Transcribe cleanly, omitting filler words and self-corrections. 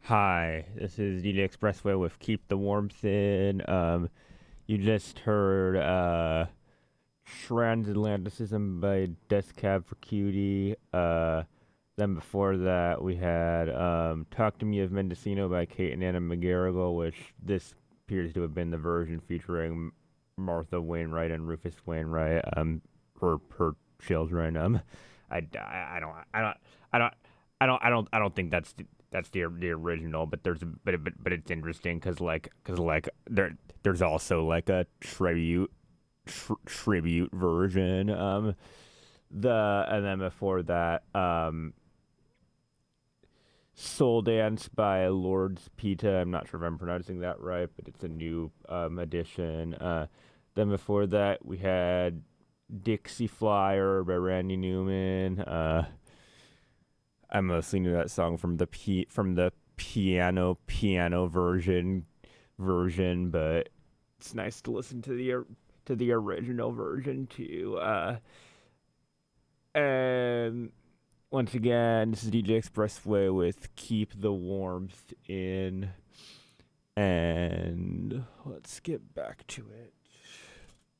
Hi, this is DJ Expressway with Keep the Warmth In. You just heard Transatlanticism by Death Cab for Cutie. Then before that, we had Talk to Me of Mendocino by Kate and Anna McGarrigle, which this appears to have been the version featuring Martha Wainwright and Rufus Wainwright, her children. I don't, I don't think that's the original, but but it's interesting because there's also like a tribute version. The and then before that, Soul Dance by Lords Pita. I'm not sure if I'm pronouncing that right, but it's a new edition. Then before that, we had Dixie Flyer by Randy Newman. I mostly knew that song from the piano version, but it's nice to listen to the original version too. And once again, this is DJ Expressway with Keep the Warmth In, and let's get back to it.